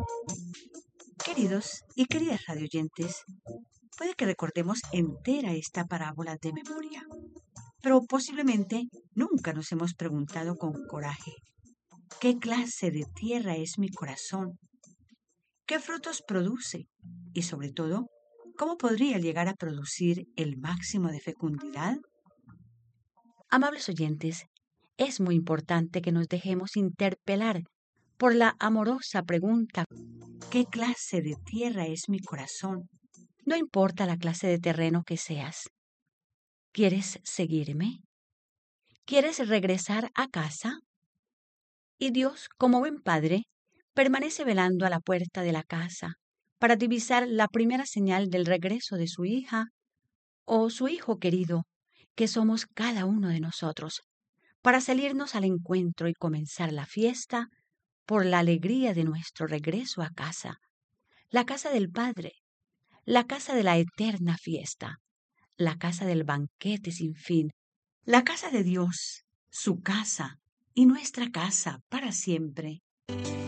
Queridos y queridas radioyentes, puede que recordemos entera esta parábola de memoria, pero posiblemente nunca nos hemos preguntado con coraje, ¿qué clase de tierra es mi corazón? ¿Qué frutos produce? Y sobre todo, ¿cómo podría llegar a producir el máximo de fecundidad? Amables oyentes, es muy importante que nos dejemos interpelar por la amorosa pregunta, ¿qué clase de tierra es mi corazón? No importa la clase de terreno que seas. ¿Quieres seguirme? ¿Quieres regresar a casa? Y Dios, como buen padre, permanece velando a la puerta de la casa para divisar la primera señal del regreso de su hija o su hijo querido, que somos cada uno de nosotros, para salirnos al encuentro y comenzar la fiesta por la alegría de nuestro regreso a casa, la casa del Padre, la casa de la eterna fiesta, la casa del banquete sin fin, la casa de Dios, su casa y nuestra casa para siempre.